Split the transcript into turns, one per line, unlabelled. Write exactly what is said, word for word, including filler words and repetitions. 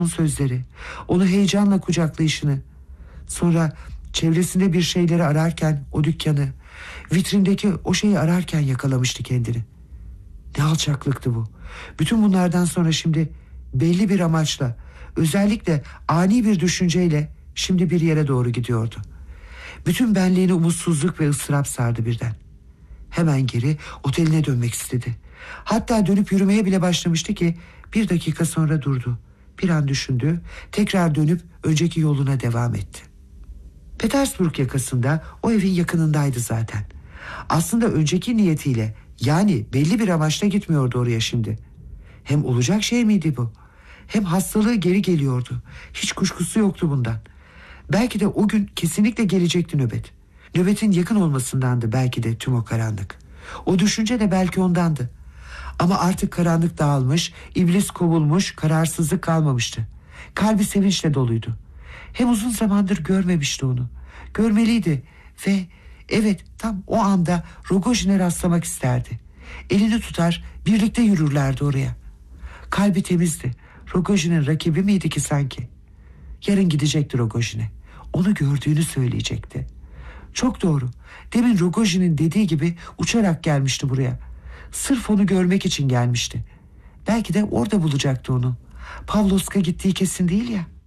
sözleri, onu heyecanla kucaklayışını, sonra çevresinde bir şeyleri ararken o dükkanı, vitrindeki o şeyi ararken yakalamıştı kendini. Ne alçaklıktı bu. Bütün bunlardan sonra şimdi belli bir amaçla, özellikle ani bir düşünceyle şimdi bir yere doğru gidiyordu. Bütün benliğini umutsuzluk ve ıstırap sardı birden. Hemen geri oteline dönmek istedi. Hatta dönüp yürümeye bile başlamıştı ki bir dakika sonra durdu. Bir an düşündü, tekrar dönüp önceki yoluna devam etti. Petersburg yakasında, o evin yakınındaydı zaten. Aslında önceki niyetiyle, yani belli bir amaçla gitmiyordu oraya şimdi. Hem olacak şey miydi bu? Hem hastalığı geri geliyordu. Hiç kuşkusu yoktu bundan. Belki de o gün kesinlikle gelecekti nöbet. Nöbetin yakın olmasındandı belki de tüm o karanlık. O düşünce de belki ondandı. Ama artık karanlık dağılmış, iblis kovulmuş, kararsızlık kalmamıştı. Kalbi sevinçle doluydu. Hem uzun zamandır görmemişti onu. Görmeliydi ve evet, tam o anda Rogojin'e rastlamak isterdi. Elini tutar, birlikte yürürlerdi oraya. Kalbi temizdi. Rogojin'in rakibi miydi ki sanki? Yarın gidecekti Rogojin'e. Onu gördüğünü söyleyecekti. Çok doğru. Demin Rogojin'in dediği gibi uçarak gelmişti buraya. Sırf onu görmek için gelmişti. Belki de orada bulacaktı onu. Pavlovsk'a gittiği kesin değil ya.